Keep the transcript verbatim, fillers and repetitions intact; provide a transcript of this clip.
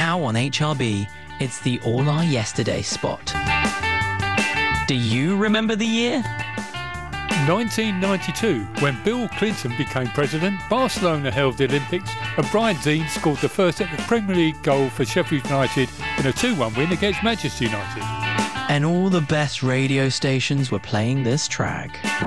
Now on H R B, it's the All Our Yesterday spot. Do you remember the year? nineteen ninety-two, when Bill Clinton became president, Barcelona held the Olympics and Brian Deane scored the first ever Premier League goal for Sheffield United in a two one win against Manchester United. And all the best radio stations were playing this track.